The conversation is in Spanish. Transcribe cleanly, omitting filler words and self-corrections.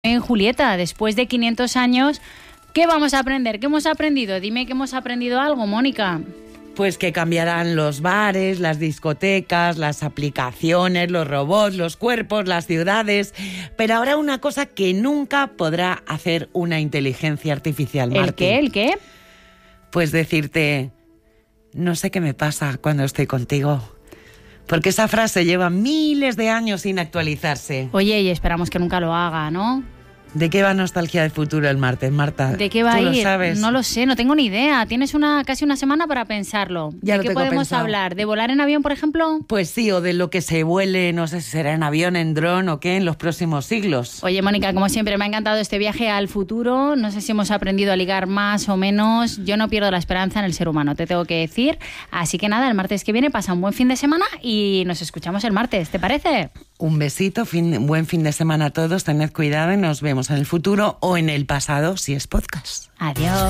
Julieta, después de 500 años, ¿qué vamos a aprender? ¿Qué hemos aprendido? Dime que hemos aprendido algo, Mónica. Pues que cambiarán los bares, las discotecas, las aplicaciones, los robots, los cuerpos, las ciudades. Pero ahora una cosa que nunca podrá hacer una inteligencia artificial, Marti. ¿El qué? ¿El qué? Pues decirte, no sé qué me pasa cuando estoy contigo. Porque esa frase lleva miles de años sin actualizarse. Oye, y esperamos que nunca lo haga, ¿no? ¿De qué va Nostalgia del Futuro el martes, Marta? ¿De qué va a ir? ¿Tú lo sabes? No lo sé, no tengo ni idea. Tienes casi una semana para pensarlo. Ya ¿De lo qué tengo podemos pensado. hablar? ¿De volar en avión, por ejemplo? Pues sí, o de lo que se vuele, no sé si será en avión, en dron o qué, en los próximos siglos. Oye, Mónica, como siempre, me ha encantado este viaje al futuro. No sé si hemos aprendido a ligar más o menos. Yo no pierdo la esperanza en el ser humano, te tengo que decir. Así que nada, el martes que viene pasa un buen fin de semana y nos escuchamos el martes, ¿te parece? Un besito, buen fin de semana a todos, tened cuidado y nos vemos en el futuro o en el pasado si es podcast. Adiós.